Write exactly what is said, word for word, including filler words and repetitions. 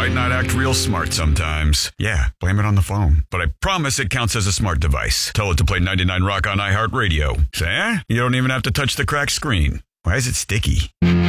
might not act real smart sometimes. Yeah, blame it on the phone. But I promise it counts as a smart device. Tell it to play ninety-nine Rock on iHeartRadio. Say, eh? You don't even have to touch the cracked screen. Why is it sticky?